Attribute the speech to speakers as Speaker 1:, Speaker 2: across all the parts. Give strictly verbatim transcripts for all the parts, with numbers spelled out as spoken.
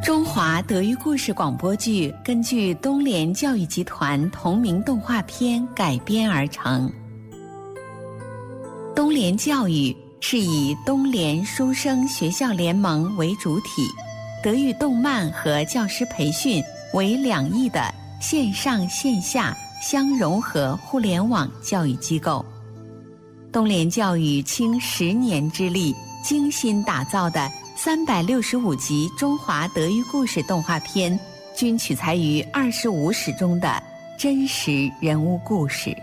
Speaker 1: 中华德育故事广播剧根据东联教育集团同名动画片改编而成。东联教育是以东联书生学校联盟为主体，德育动漫和教师培训为两翼的线上线下相融合互联网教育机构。东联教育倾十年之力精心打造的三百六十五集中华德育故事动画片，均取材于二十五史中的真实人物故事。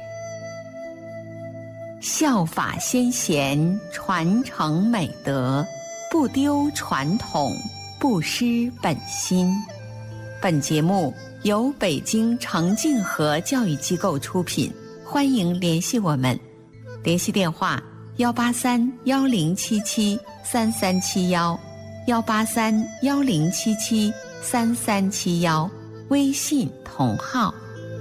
Speaker 1: 效法先贤，传承美德，不丢传统，不失本心。本节目由北京程静和教育机构出品，欢迎联系我们，联系电话幺八三幺零七七三三七幺。幺八三幺零七七三三七幺，微信同号。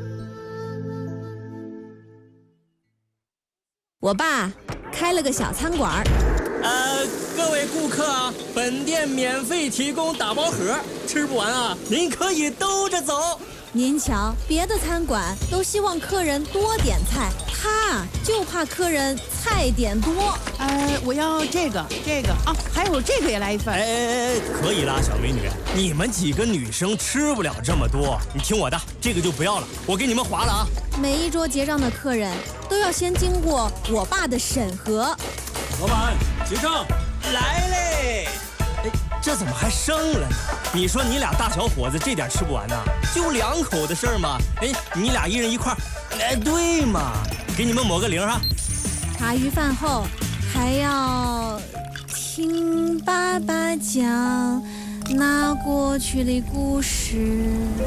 Speaker 2: 我爸开了个小餐馆。
Speaker 3: 呃，各位顾客啊，本店免费提供打包盒，吃不完啊，您可以兜着走。
Speaker 2: 您瞧，别的餐馆都希望客人多点菜，他就怕客人菜点多。
Speaker 4: 呃，我要这个这个啊，还有这个也来一份。
Speaker 3: 哎哎哎，可以啦，小美女，你们几个女生吃不了这么多，你听我的，这个就不要了，我给你们划了啊。
Speaker 2: 每一桌结账的客人都要先经过我爸的审核。
Speaker 5: 老板，结账。
Speaker 3: 来嘞！哎，这怎么还剩了呢？你说你俩大小伙子这点吃不完呢？就两口的事儿嘛。哎，你俩一人一块儿。哎，对嘛，给你们抹个零哈。
Speaker 2: 茶余饭后还要听爸爸讲那过去的故事。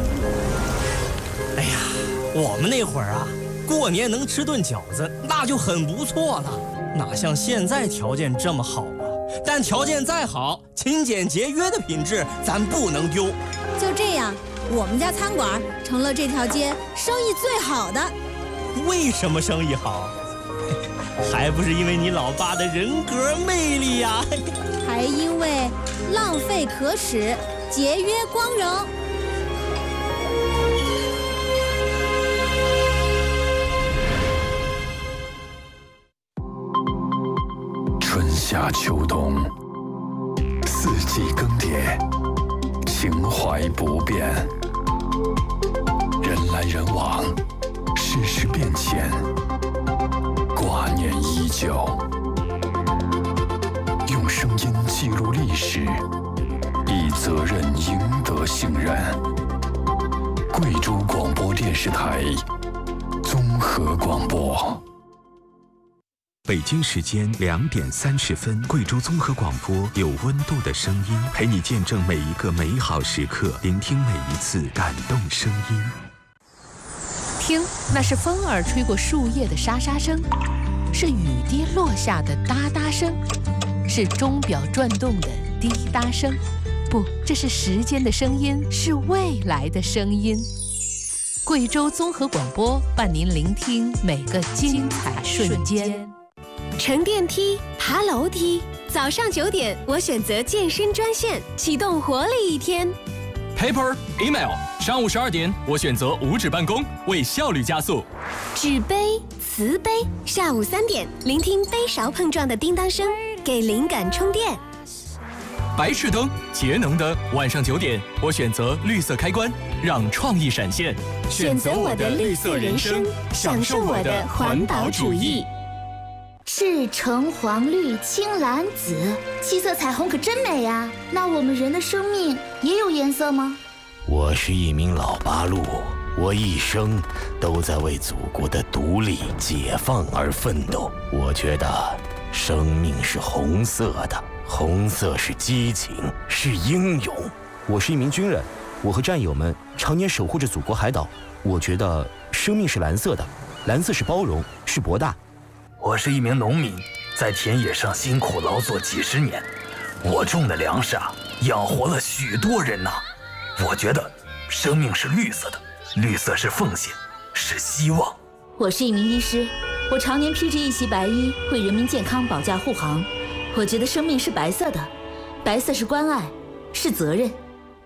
Speaker 3: 哎呀，我们那会儿啊，过年能吃顿饺子那就很不错了，哪像现在条件这么好啊？但条件再好，勤俭节约的品质咱不能丢。
Speaker 2: 就这样，我们家餐馆成了这条街生意最好的。
Speaker 3: 为什么生意好？还不是因为你老爸的人格魅力呀！
Speaker 2: 还因为浪费可耻，节约光荣。
Speaker 6: 春夏秋冬，四季更迭，情怀不变。人来人往，世事变迁，挂念依旧。用声音记录历史，以责任赢得信任。贵州广播电视台综合广播。
Speaker 7: 北京时间两点三十分，贵州综合广播有温度的声音，陪你见证每一个美好时刻，聆听每一次感动声音。
Speaker 8: 听，那是风儿吹过树叶的沙沙声，是雨滴落下的哒哒声，是钟表转动的滴答声。不，这是时间的声音，是未来的声音。贵州综合广播伴您聆听每个精彩瞬间。
Speaker 9: 乘电梯，爬楼梯，早上九点，我选择健身专线，启动活力一天。
Speaker 5: Paper, email， 上午十二点，我选择无纸办公，为效率加速。
Speaker 9: 纸杯、瓷杯，下午三点，聆听杯勺碰撞的叮当声，给灵感充电。
Speaker 5: 白炽灯，节能的，晚上九点，我选择绿色开关，让创意闪现。
Speaker 9: 选择我的绿色人生，享受我的环保主义。
Speaker 10: 是橙黄绿青蓝紫，七色彩虹可真美呀！那我们人的生命也有颜色吗？
Speaker 11: 我是一名老八路，我一生都在为祖国的独立解放而奋斗。我觉得生命是红色的，红色是激情，是英勇。
Speaker 12: 我是一名军人，我和战友们常年守护着祖国海岛。我觉得生命是蓝色的，蓝色是包容，是博大。
Speaker 13: 我是一名农民，在田野上辛苦劳作几十年，我种的粮食啊，养活了许多人呐。我觉得生命是绿色的，绿色是奉献，是希望。
Speaker 10: 我是一名医师，我常年披着一袭白衣，为人民健康保驾护航。我觉得生命是白色的，白色是关爱，是责任。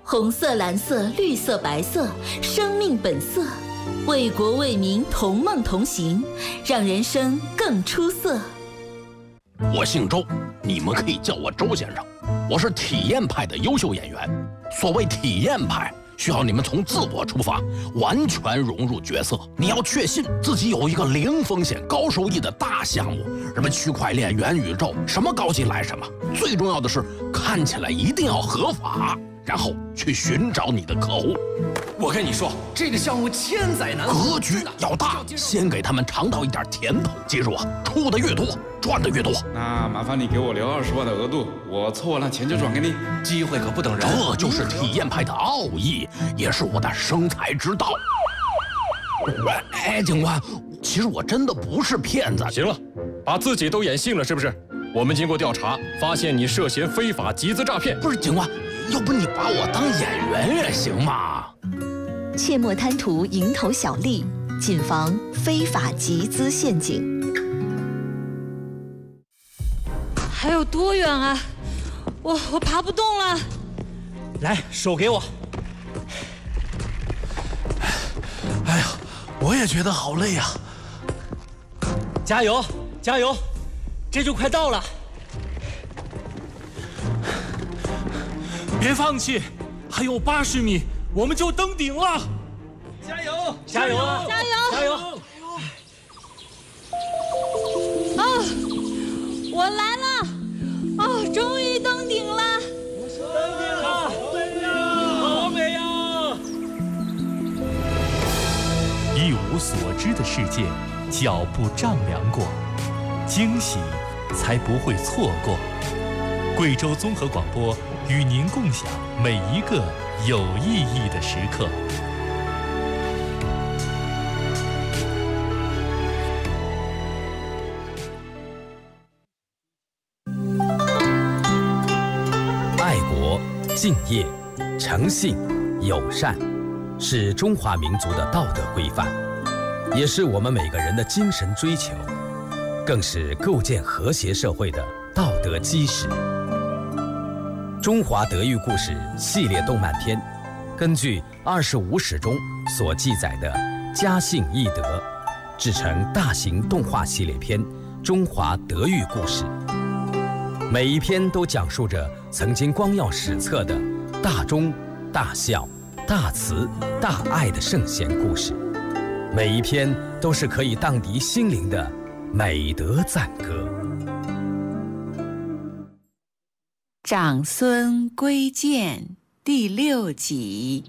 Speaker 10: 红色、蓝色、绿色、白色，生命本色，为国为民同梦同行，让人生更出色。
Speaker 14: 我姓周，你们可以叫我周先生。我是体验派的优秀演员。所谓体验派，需要你们从自我出发，完全融入角色。你要确信自己有一个零风险、高收益的大项目，什么区块链、元宇宙，什么高级来什么。最重要的是，看起来一定要合法，然后去寻找你的客户。
Speaker 15: 我跟你说，这个项目千载难逢，
Speaker 14: 格局要大，先给他们尝到一点甜头。记住啊，出的越多，赚的越多。
Speaker 16: 那麻烦你给我留二十万的额度，我凑完了钱就转给你。
Speaker 15: 机会可不等人，
Speaker 14: 这就是体验派的奥义，也是我的生财之道。哎，警官，其实我真的不是骗子。
Speaker 17: 行了，把自己都演信了是不是？我们经过调查，发现你涉嫌非法集资诈骗。
Speaker 14: 不是警官，要不你把我当演员也行嘛？
Speaker 18: 切莫贪图蝇头小利，谨防非法集资陷阱。
Speaker 2: 还有多远啊？我我爬不动了。
Speaker 3: 来，手给我。
Speaker 14: 哎呀，我也觉得好累呀。
Speaker 3: 加油，加油！这就快到了。
Speaker 19: 别放弃，还有八十米，我们就登顶了！
Speaker 3: 加油！加油！
Speaker 2: 加油！
Speaker 3: 加油！
Speaker 2: 啊！我来了！哦，终于登顶了！
Speaker 3: 登顶了！好美呀！
Speaker 5: 一无所知的世界，脚步丈量过，惊喜才不会错过。贵州综合广播与您共享每一个有意义的时刻。
Speaker 20: 爱国、敬业、诚信、友善，是中华民族的道德规范，也是我们每个人的精神追求，更是构建和谐社会的道德基石。中华德育故事系列动漫片，根据二十五史中所记载的家信义德，制成大型动画系列片《中华德育故事》。每一篇都讲述着曾经光耀史册的大忠、大孝、大慈、大爱的圣贤故事，每一篇都是可以荡涤心灵的美德赞歌。
Speaker 1: 长孙归建第六集。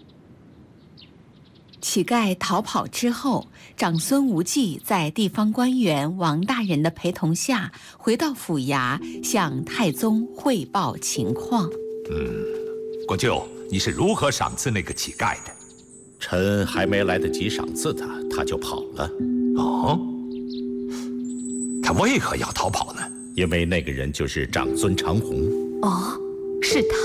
Speaker 1: 乞丐逃跑之后，长孙无忌在地方官员王大人的陪同下，回到府衙向太宗汇报情况。
Speaker 21: 嗯，国舅，你是如何赏赐那个乞丐的？
Speaker 11: 臣还没来得及赏赐他，他就跑了。
Speaker 21: 哦，他为何要逃跑呢？
Speaker 11: 因为那个人就是长孙长虹。
Speaker 18: 哦，是他。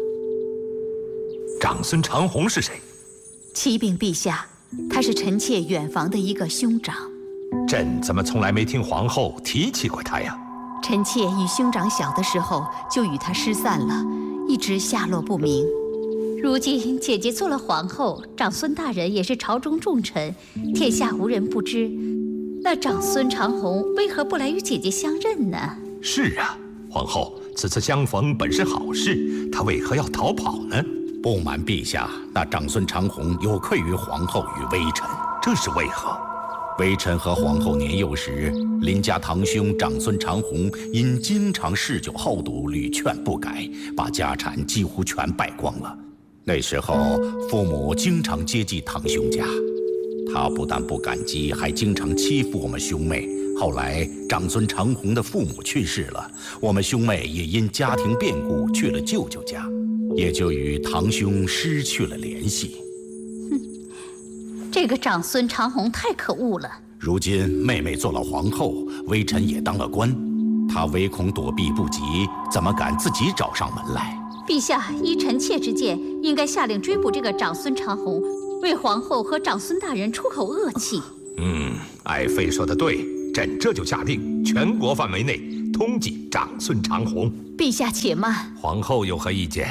Speaker 21: 长孙长虹是谁？
Speaker 18: 启禀陛下，他是臣妾远房的一个兄长。
Speaker 21: 朕怎么从来没听皇后提起过他呀？
Speaker 18: 臣妾与兄长小的时候就与他失散了，一直下落不明。
Speaker 22: 如今姐姐做了皇后，长孙大人也是朝中重臣，天下无人不知。那长孙长虹为何不来与姐姐相认呢？
Speaker 21: 是啊，皇后，此次相逢本是好事，他为何要逃跑呢？
Speaker 11: 不瞒陛下，那长孙长虹有愧于皇后与微臣。
Speaker 21: 这是为何？
Speaker 11: 微臣和皇后年幼时，邻家堂兄长孙长虹因经常嗜酒好赌，屡劝不改，把家产几乎全败光了。那时候，父母经常接济堂兄家，他不但不感激，还经常欺负我们兄妹。后来，长孙长虹的父母去世了，我们兄妹也因家庭变故去了舅舅家，也就与堂兄失去了联系。
Speaker 22: 哼，这个长孙长虹太可恶了。
Speaker 11: 如今妹妹做了皇后，微臣也当了官，他唯恐躲避不及，怎么敢自己找上门来？
Speaker 22: 陛下，依臣妾之见，应该下令追捕这个长孙长虹，为皇后和长孙大人出口恶气。
Speaker 21: 嗯，爱妃说的对，朕这就下令，全国范围内通缉长孙长虹。
Speaker 18: 陛下且慢，
Speaker 21: 皇后有何意见？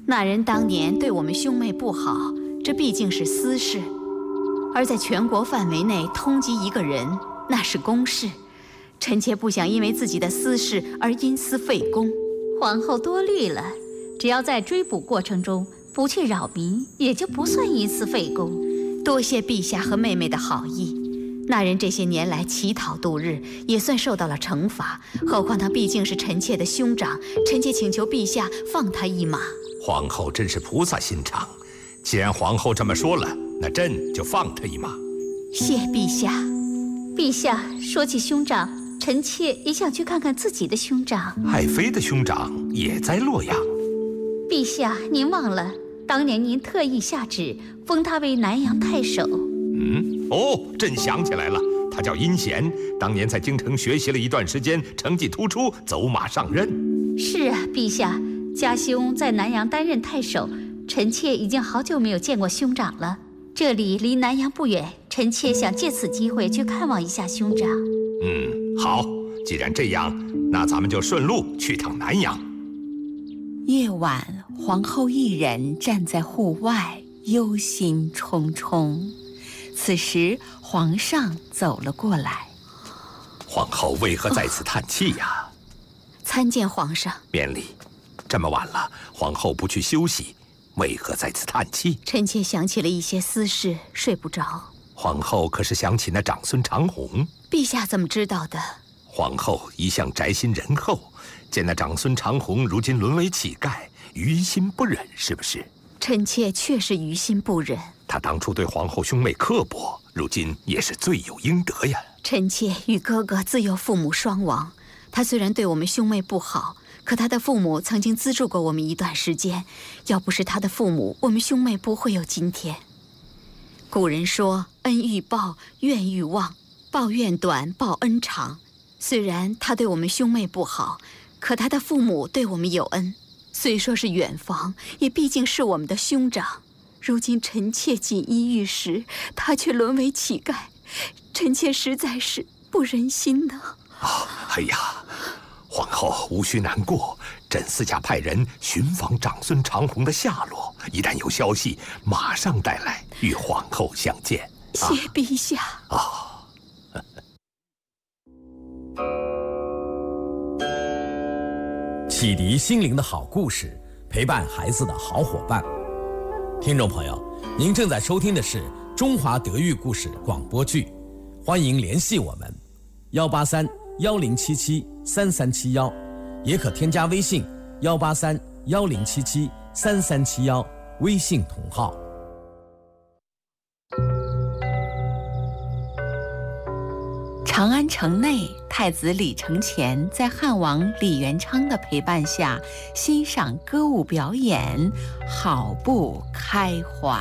Speaker 22: 那人当年对我们兄妹不好，这毕竟是私事；而在全国范围内通缉一个人，那是公事。臣妾不想因为自己的私事而因私废公。皇后多虑了，只要在追捕过程中不去扰民，也就不算因私废公。多谢陛下和妹妹的好意。那人这些年来乞讨度日，也算受到了惩罚。何况他毕竟是臣妾的兄长，臣妾请求陛下放他一马。
Speaker 21: 皇后真是菩萨心肠，既然皇后这么说了，那朕就放他一马。
Speaker 22: 谢陛下。陛下说起兄长，臣妾也想去看看自己的兄长。
Speaker 21: 爱妃的兄长也在洛阳。
Speaker 22: 陛下，您忘了，当年您特意下旨封他为南阳太守。
Speaker 21: 嗯，哦，朕想起来了，他叫殷贤，当年在京城学习了一段时间，成绩突出，走马上任。
Speaker 22: 是啊，陛下，家兄在南阳担任太守，臣妾已经好久没有见过兄长了。这里离南阳不远，臣妾想借此机会去看望一下兄长。
Speaker 21: 嗯，好，既然这样，那咱们就顺路去趟南阳。
Speaker 1: 夜晚，皇后一人站在户外，忧心忡忡。此时，皇上走了过来。
Speaker 21: 皇后为何在此叹气呀？
Speaker 22: 参见皇上。
Speaker 21: 免礼。这么晚了，皇后不去休息，为何在此叹气？
Speaker 22: 臣妾想起了一些私事，睡不着。
Speaker 21: 皇后可是想起那长孙长虹？
Speaker 22: 陛下怎么知道的？
Speaker 21: 皇后一向宅心仁厚，见那长孙长虹如今沦为乞丐，于心不忍，是不是？
Speaker 22: 臣妾确实于心不忍。
Speaker 21: 他当初对皇后兄妹刻薄，如今也是罪有应得呀。
Speaker 22: 臣妾与哥哥自幼父母双亡，他虽然对我们兄妹不好，可他的父母曾经资助过我们一段时间，要不是他的父母，我们兄妹不会有今天。古人说恩欲报，怨欲忘，报怨短，报恩长。虽然他对我们兄妹不好，可他的父母对我们有恩，虽说是远房，也毕竟是我们的兄长。如今臣妾锦衣玉食，他却沦为乞丐，臣妾实在是不忍心呢。
Speaker 21: 哦，哎呀，皇后无需难过，朕私下派人寻访长孙长虹的下落，一旦有消息，马上带来与皇后相见。
Speaker 22: 谢陛下。
Speaker 21: 哦。
Speaker 20: 启迪心灵的好故事，陪伴孩子的好伙伴。听众朋友，您正在收听的是中华德育故事广播剧，欢迎联系我们幺八三幺零七七三三七幺，也可添加微信幺八三幺零七七三三七幺，微信同号。
Speaker 1: 长安城内，太子李承乾在汉王李元昌的陪伴下欣赏歌舞表演，好不开怀。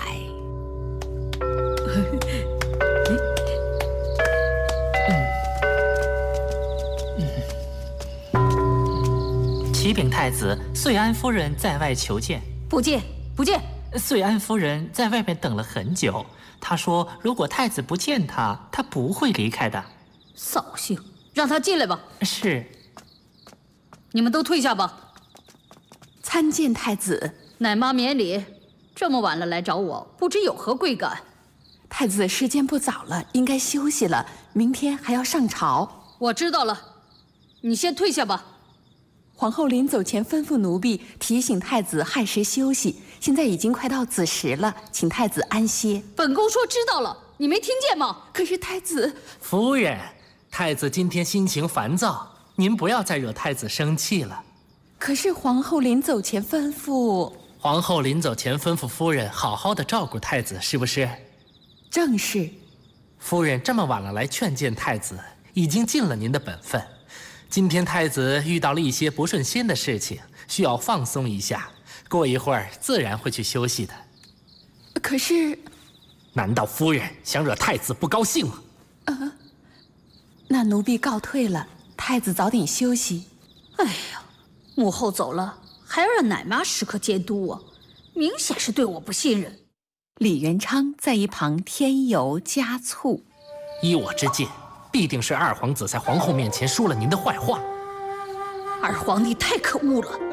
Speaker 4: 启禀太子，遂安夫人在外求见。
Speaker 22: 不见，不见。
Speaker 4: 遂安夫人在外面等了很久，她说如果太子不见她，她不会离开的。
Speaker 2: 扫兴，让他进来吧。
Speaker 4: 是。
Speaker 2: 你们都退下吧。
Speaker 1: 参见太子。
Speaker 2: 奶妈免礼，这么晚了来找我，不知有何贵干？
Speaker 1: 太子时间不早了，应该休息了，明天还要上朝。
Speaker 2: 我知道了，你先退下吧。
Speaker 1: 皇后临走前吩咐奴婢提醒太子亥时休息，现在已经快到子时了，请太子安歇。
Speaker 2: 本宫说知道了，你没听见吗？
Speaker 1: 可是太子……
Speaker 4: 夫人，太子今天心情烦躁，您不要再惹太子生气了。
Speaker 1: 可是皇后临走前吩咐……
Speaker 4: 皇后临走前吩咐夫人好好的照顾太子，是不是？
Speaker 1: 正是。
Speaker 4: 夫人这么晚了来劝谏太子，已经尽了您的本分。今天太子遇到了一些不顺心的事情，需要放松一下，过一会儿自然会去休息的。
Speaker 1: 可是……
Speaker 4: 难道夫人想惹太子不高兴吗？
Speaker 1: 呃，那奴婢告退了，太子早点休息。
Speaker 2: 哎呀，母后走了，还要让奶妈时刻监督我，明显是对我不信任。
Speaker 1: 李元昌在一旁添油加醋。
Speaker 4: 依我之见，必定是二皇子在皇后面前说了您的坏话。
Speaker 2: 二皇帝太可恶了，